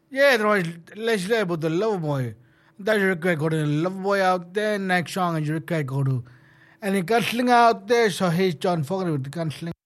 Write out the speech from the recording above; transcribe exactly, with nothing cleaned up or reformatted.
Yeah, there was let's say about the love boy. That's your record go to love boy out there. Next song is your record go to. And he can sling out there, so he's John Fogerty with the can sling.